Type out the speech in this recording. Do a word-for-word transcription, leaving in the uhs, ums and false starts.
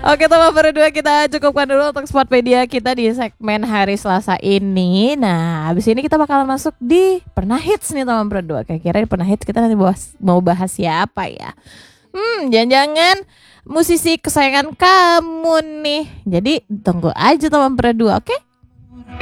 Oke teman berdua, kita cukupkan dulu untuk Spotpedia kita di segmen hari Selasa ini. Nah abis ini kita bakalan masuk di Pernah Hits nih teman berdua. Kira-kira di Pernah Hits kita nanti bahas, mau bahas siapa ya? Hmm jangan-jangan musisi kesayangan kamu nih. Jadi tunggu aja teman berdua, oke?